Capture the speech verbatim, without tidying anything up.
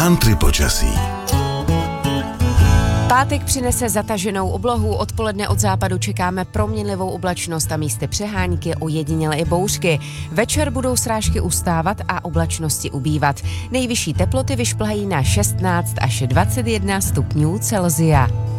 Country počasí. Pátek přinese zataženou oblohu, odpoledne od západu čekáme proměnlivou oblačnost a místy přehánky, ojediněle i bouřky. Večer budou srážky ustávat a oblačnosti ubývat. Nejvyšší teploty vyšplhají na šestnáct až dvacet jedna stupňů Celsia.